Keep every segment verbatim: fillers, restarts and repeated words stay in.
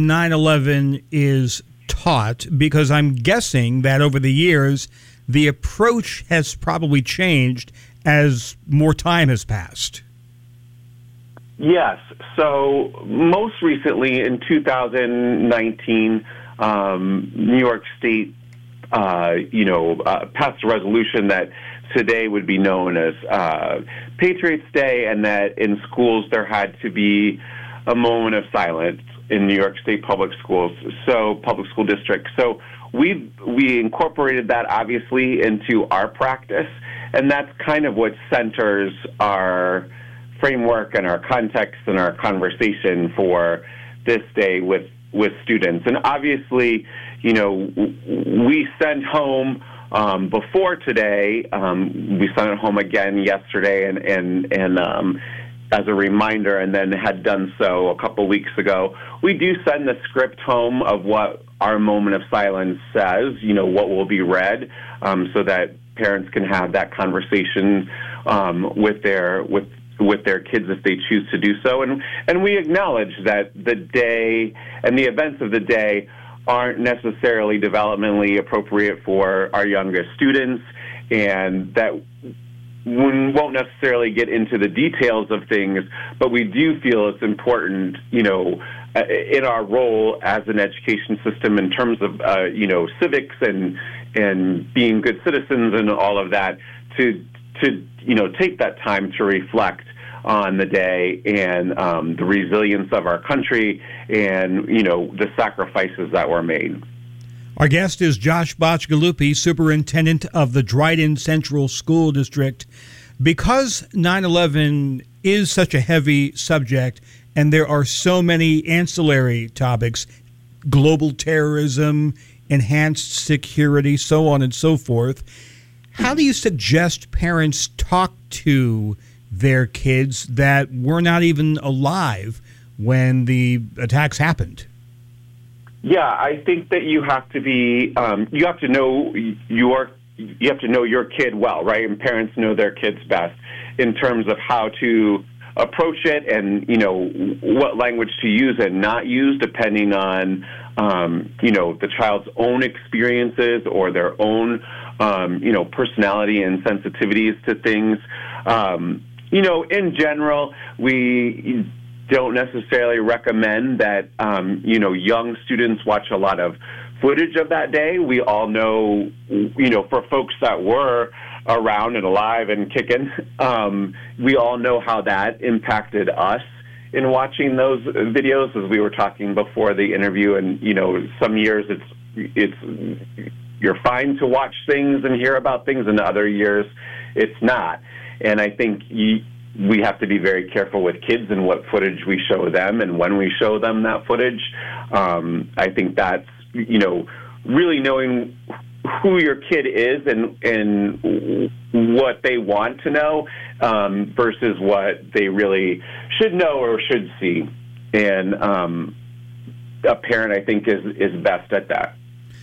nine eleven is taught? Because I'm guessing that over the years, the approach has probably changed as more time has passed. Yes. So most recently in two thousand nineteen, um, New York State, uh, you know, uh, passed a resolution that today would be known as uh, Patriots Day, and that in schools there had to be a moment of silence in New York State public schools, so public school districts. So we we incorporated that obviously into our practice, and that's kind of what centers our framework and our context and our conversation for this day with with students. And obviously, you know, we sent home um, before today. Um, we sent it home again yesterday, and and and um, as a reminder, and then had done so a couple weeks ago. We do send the script home of what our moment of silence says. You know, what will be read, um, so that parents can have that conversation um, with their with. with their kids if they choose to do so. And and we acknowledge that the day and the events of the day aren't necessarily developmentally appropriate for our youngest students, and that we won't necessarily get into the details of things, but we do feel it's important, you know, in our role as an education system in terms of, uh, you know, civics and and being good citizens and all of that, to to you know take that time to reflect on the day and um, the resilience of our country and, you know, the sacrifices that were made. Our guest is Josh Bachgalupi, Superintendent of the Dryden Central School District. Because nine eleven is such a heavy subject and there are so many ancillary topics, global terrorism, enhanced security, so on and so forth, how do you suggest parents talk to their kids that were not even alive when the attacks happened? Yeah, I think that you have to be, um, you have to know your, you have to know your kid well, right? And parents know their kids best in terms of how to approach it and, you know, what language to use and not use depending on, um, you know, the child's own experiences or their own, um, you know, personality and sensitivities to things. Um, You know, in general, we don't necessarily recommend that, um, you know, young students watch a lot of footage of that day. We all know, you know, for folks that were around and alive and kicking, um, we all know how that impacted us in watching those videos, as we were talking before the interview. And, you know, some years it's it's you're fine to watch things and hear about things, and other years it's not. And I think you, we have to be very careful with kids and what footage we show them and when we show them that footage. Um, I think that's, you know, really knowing who your kid is and and what they want to know um, versus what they really should know or should see. And um, a parent, I think, is, is best at that.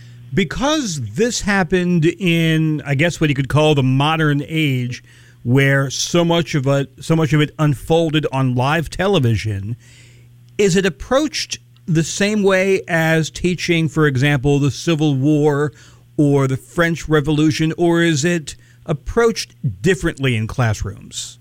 Because this happened in, I guess, what you could call the modern age, where so much of it, so much of it unfolded on live television, is it approached the same way as teaching, for example, the Civil War or the French Revolution, or is it approached differently in classrooms?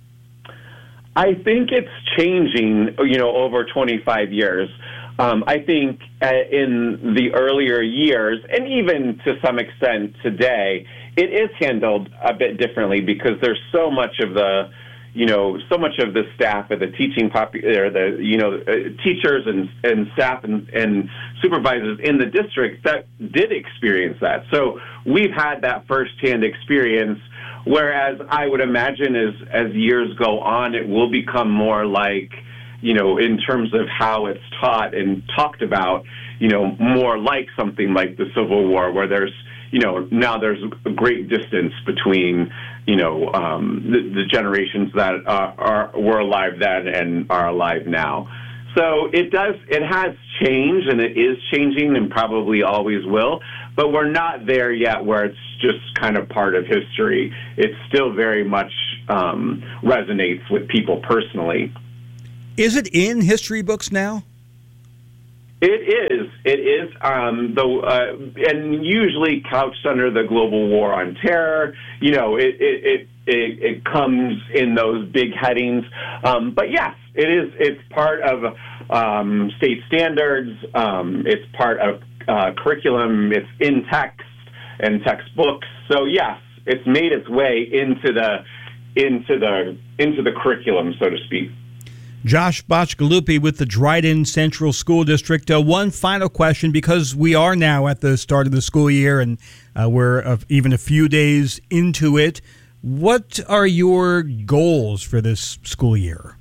I think it's changing, you know, over twenty-five years. Um, I think uh, in the earlier years, and even to some extent today, it is handled a bit differently because there's so much of the, you know, so much of the staff of the teaching pop, or the, you know, uh, teachers and, and staff and, and supervisors in the district that did experience that. So we've had that firsthand experience, whereas I would imagine as, as years go on, it will become more like, you know, in terms of how it's taught and talked about, you know, more like something like the Civil War, where there's, you know, now there's a great distance between, you know, um, the, the generations that are, are were alive then and are alive now. So it does, it has changed, and it is changing, and probably always will. But we're not there yet, where it's just kind of part of history. It still very much um, resonates with people personally. Is it in history books now? It is. It is. Um, though, uh, and usually couched under the global war on terror. You know, it it it, it, it comes in those big headings. Um, but yes, it is. It's part of um, state standards. Um, it's part of uh, curriculum. It's in text and textbooks. So yes, it's made its way into the into the into the curriculum, so to speak. Josh Bachgalupi with the Dryden Central School District. Uh, one final question, because we are now at the start of the school year and uh, we're uh, even a few days into it. What are your goals for this school year?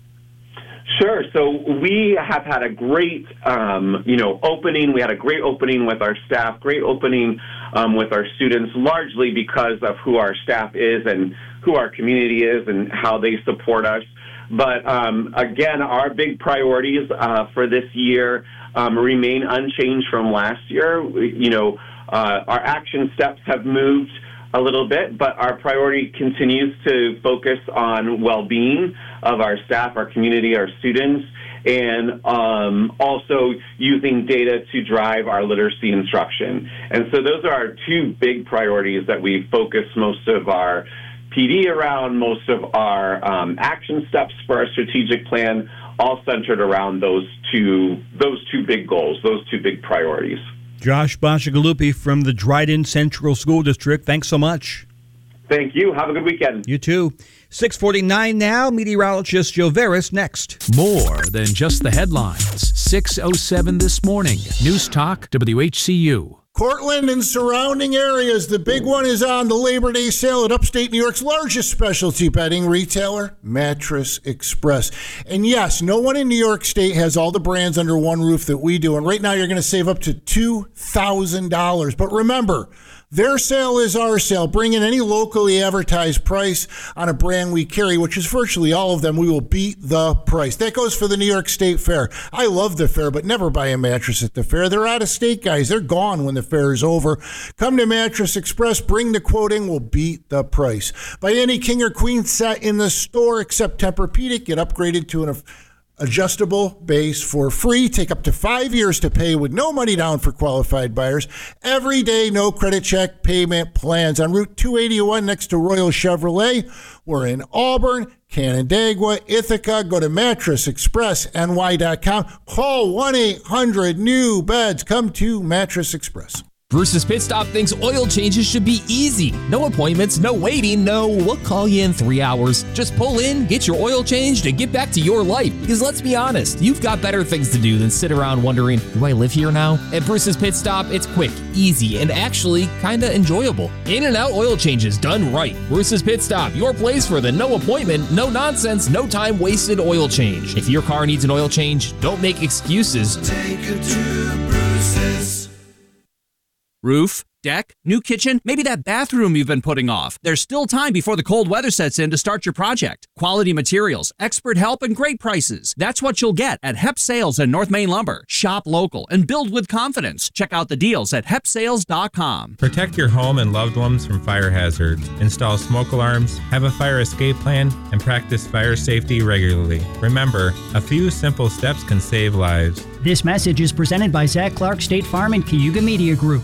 Sure. So we have had a great, um, you know, opening. We had a great opening with our staff, great opening um, with our students, largely because of who our staff is and who our community is and how they support us. But um, again, our big priorities uh, for this year um, remain unchanged from last year. You know, uh, our action steps have moved a little bit, but our priority continues to focus on well-being of our staff, our community, our students, and um, also using data to drive our literacy instruction. And so those are our two big priorities that we focus most of our P D around, most of our um, action steps for our strategic plan, all centered around those two those two big goals, those two big priorities. Josh Bachgalupi from the Dryden Central School District, thanks so much. Thank you. Have a good weekend. You too. six forty-nine now. Meteorologist Joe Veras next. More than just the headlines. six oh seven this morning. News Talk W H C U. Cortland and surrounding areas. The big one is on the Labor Day sale at upstate New York's largest specialty bedding retailer, Mattress Express. And yes, no one in New York State has all the brands under one roof that we do. And right now you're going to save up to two thousand dollars. But remember, their sale is our sale. Bring in any locally advertised price on a brand we carry, which is virtually all of them. We will beat the price. That goes for the New York State Fair. I love the fair, but never buy a mattress at the fair. They're out of state, guys. They're gone when the fair is over. Come to Mattress Express. Bring the quote in. We'll beat the price. Buy any king or queen set in the store except Tempur-Pedic. Get upgraded to an adjustable base for free. Take up to five years to pay with no money down for qualified buyers. Every day, no credit check payment plans. On Route two eighty-one next to Royal Chevrolet. We're in Auburn, Canandaigua, Ithaca. Go to mattress express n y dot com. Call one eight hundred new beds. Come to Mattress Express. Bruce's Pit Stop thinks oil changes should be easy. No appointments, no waiting, no we'll call you in three hours. Just pull in, get your oil changed, and get back to your life. Because let's be honest, you've got better things to do than sit around wondering, do I live here now? At Bruce's Pit Stop, it's quick, easy, and actually kinda enjoyable. In and out oil changes done right. Bruce's Pit Stop, your place for the no appointment, no nonsense, no time wasted oil change. If your car needs an oil change, don't make excuses. Take it to Bruce's. Roof, deck, new kitchen, maybe that bathroom you've been putting off. There's still time before the cold weather sets in to start your project. Quality materials, expert help, and great prices. That's what you'll get at Hep Sales and North Main Lumber. Shop local and build with confidence. Check out the deals at hep sales dot com. Protect your home and loved ones from fire hazards. Install smoke alarms, have a fire escape plan, and practice fire safety regularly. Remember, a few simple steps can save lives. This message is presented by Zach Clark, State Farm, and Cayuga Media Group.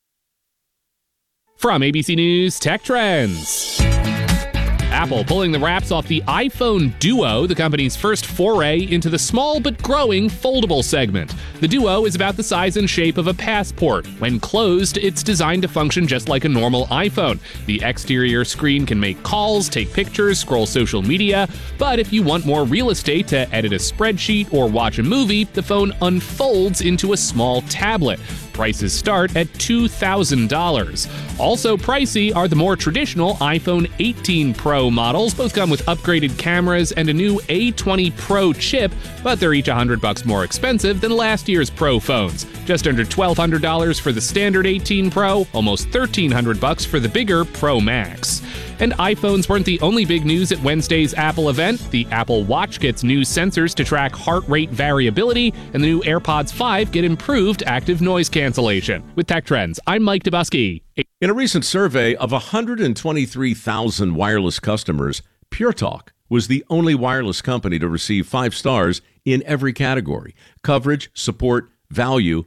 From A B C News Tech Trends. Apple pulling the wraps off the iPhone Duo, the company's first foray into the small but growing foldable segment. The Duo is about the size and shape of a passport. When closed, it's designed to function just like a normal iPhone. The exterior screen can make calls, take pictures, scroll social media, but if you want more real estate to edit a spreadsheet or watch a movie, the phone unfolds into a small tablet. Prices start at two thousand dollars. Also pricey are the more traditional iPhone eighteen Pro models. Both come with upgraded cameras and a new A twenty Pro chip, but they're each one hundred bucks more expensive than last year's Pro phones. Just under twelve hundred dollars for the standard eighteen Pro, almost thirteen hundred bucks for the bigger Pro Max. And iPhones weren't the only big news at Wednesday's Apple event. The Apple Watch gets new sensors to track heart rate variability, and the new AirPods five get improved active noise cancellation. With Tech Trends, I'm Mike Dubusky. In a recent survey of one hundred twenty-three thousand wireless customers, Pure Talk was the only wireless company to receive five stars in every category: coverage, support, value,